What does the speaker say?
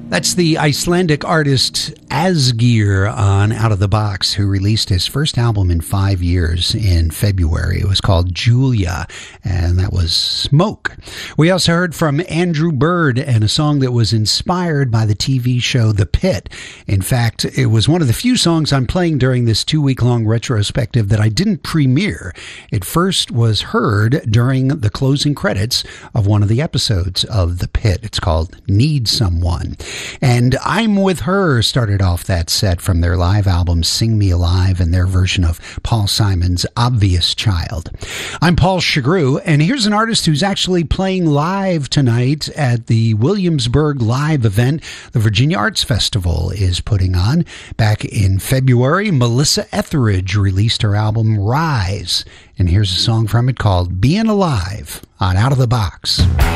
That's the Icelandic artist Asgeir on Out of the Box, who released his first album in 5 years in February. It was called Julia, and that was Smoke. We also heard from Andrew Bird and a song that was inspired by the TV show The Pit. In fact, it was one of the few songs I'm playing during this 2-week-long retrospective that I didn't premiere. It first was heard during the closing credits of one of the episodes of The Pit. It's called Need Someone. And I'm With Her started off that set from their live album Sing Me Alive and their version of Paul Simon's Obvious Child. I'm Paul Chagru, and here's an artist who's actually playing live tonight at the Williamsburg Live event the Virginia Arts Festival is putting on. Back in February, Melissa Etheridge released her album Rise, and here's a song from it called Being Alive on Out of the Box.